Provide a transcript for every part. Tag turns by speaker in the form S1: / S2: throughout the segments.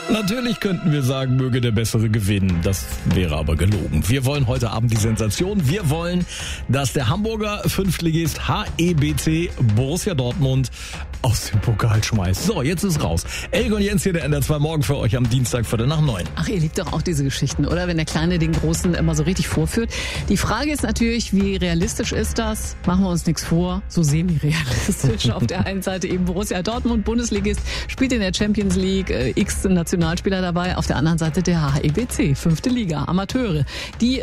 S1: Natürlich könnten wir sagen, möge der Bessere gewinnen. Das wäre aber gelogen. Wir wollen heute Abend die Sensation. Wir wollen, dass der Hamburger Fünftligist HEBC Borussia Dortmund aus dem Pokal schmeißt. So, jetzt ist raus. Elke und Jens hier, der NDR 2 morgen für euch am Dienstag 8:45.
S2: Ach, ihr liebt doch auch diese Geschichten, oder? Wenn der Kleine den Großen immer so richtig vorführt. Die Frage ist natürlich, wie realistisch ist das? Machen wir uns nichts vor. So semi-realistisch. Auf der einen Seite eben Borussia Dortmund, Bundesligist, spielt in der Champions League, Nationalspieler dabei. Auf der anderen Seite der HEBC, 5. Liga, Amateure. Die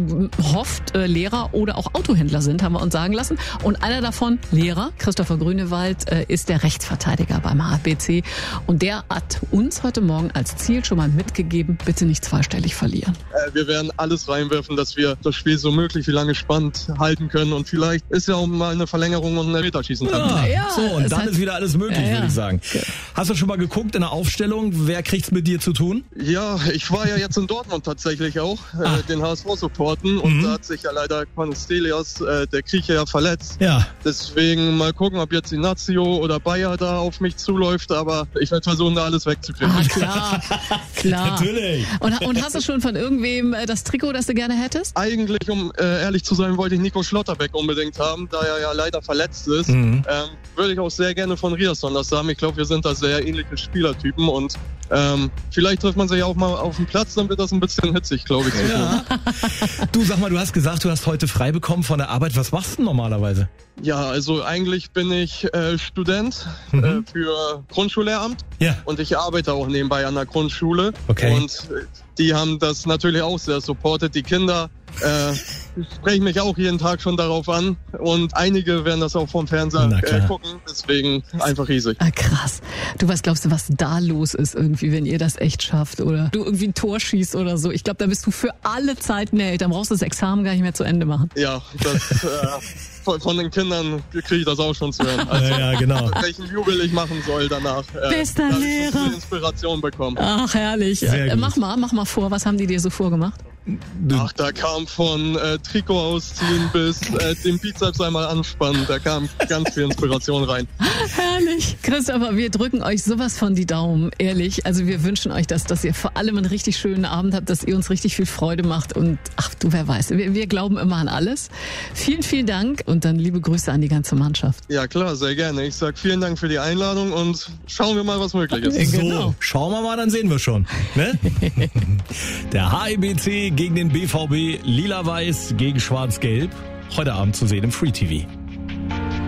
S2: hofft Lehrer oder auch Autohändler sind, haben wir uns sagen lassen. Und einer davon, Lehrer, Christopher Grünewald, ist der Rechtsverteidiger beim HEBC. Und der hat uns heute Morgen als Ziel schon mal mitgegeben, bitte nicht zweistellig verlieren.
S3: Wir werden alles reinwerfen, dass wir das Spiel so möglich wie lange spannend halten können. Und vielleicht ist ja auch mal eine Verlängerung und ein Elfmeterschießen dran.
S1: Ja, so, und dann ist wieder alles möglich, würde ich sagen. Hast du schon mal geguckt in der Aufstellung, wer kriegt's mit dir zu tun?
S3: Ja, ich war ja jetzt in Dortmund tatsächlich auch, den HSV supporten. Und da hat sich ja leider Konstelios, der Grieche, ja verletzt. Ja. Deswegen mal gucken, ob jetzt Ignacio oder Bayer da auf mich zuläuft. Aber ich werde versuchen, da alles wegzukriegen.
S2: Klar.
S1: Natürlich.
S2: Und hast du schon von irgendwem das Trikot, das du gerne hättest?
S3: Eigentlich, um ehrlich zu sein, wollte ich Nico Schlotterbeck unbedingt haben, da er ja leider verletzt ist. Würde ich auch sehr gerne von Riasson das haben. Ich glaube, wir sind da sehr ähnliche Spielertypen und vielleicht trifft man sich auch mal auf den Platz, dann wird das ein bisschen hitzig, glaube ich.
S1: Ja. Du, sag mal, du hast gesagt, du hast heute frei bekommen von der Arbeit. Was machst du normalerweise?
S3: Ja, also eigentlich bin ich Student für Grundschullehramt und ich arbeite auch nebenbei an der Grundschule. Okay. Und die haben das natürlich auch sehr supportet. Die Kinder sprechen mich auch jeden Tag schon darauf an und einige werden das auch vom Fernseher gucken, deswegen einfach riesig.
S2: Krass. Du, was glaubst du, was da los ist irgendwie, wenn ihr das echt schafft oder du irgendwie ein Tor schießt oder so? Ich glaube, da bist du für alle Zeiten Held. Dann brauchst du das Examen gar nicht mehr zu Ende machen.
S3: Ja, das von den Kindern kriege ich das auch schon zu hören. Also,
S1: ja, genau.
S3: Welchen Jubel ich machen soll danach.
S2: Bester Lehrer.
S3: Ich Inspiration bekommen.
S2: Ach, herrlich. Mach mal vor, was haben die dir so vorgemacht?
S3: Ach, da kam von Trikot ausziehen bis den Bizeps einmal anspannen. Da kam ganz viel Inspiration rein.
S2: Herrlich. Christopher, wir drücken euch sowas von die Daumen, ehrlich. Also wir wünschen euch, dass ihr vor allem einen richtig schönen Abend habt, dass ihr uns richtig viel Freude macht. Und ach du, wer weiß, wir glauben immer an alles. Vielen, vielen Dank und dann liebe Grüße an die ganze Mannschaft.
S3: Ja klar, sehr gerne. Ich sag vielen Dank für die Einladung und schauen wir mal, was möglich ist.
S1: So, schauen wir mal, dann sehen wir schon. Ne? Der HEBC gegen den BVB, Lila-Weiß gegen Schwarz-Gelb. Heute Abend zu sehen im Free TV.